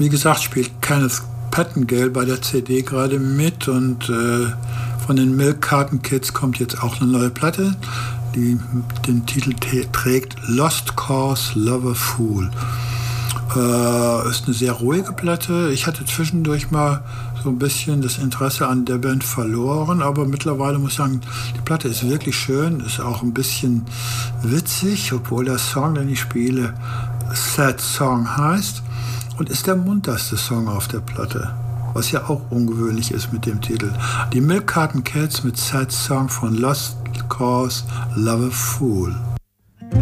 Wie gesagt, spielt Kenneth Pettengill bei der CD gerade mit und von den Milk Carton Kids kommt jetzt auch eine neue Platte, die den Titel trägt Lost Cause, Lover Fool. Ist eine sehr ruhige Platte. Ich hatte zwischendurch mal so ein bisschen das Interesse an der Band verloren, aber mittlerweile muss ich sagen, die Platte ist wirklich schön, ist auch ein bisschen witzig, obwohl der Song, den ich spiele, Sad Song heißt und ist der munterste Song auf der Platte, was ja auch ungewöhnlich ist mit dem Titel. Die Milk Carton Kids mit Sad Song von Lost Cause, Lover Fool.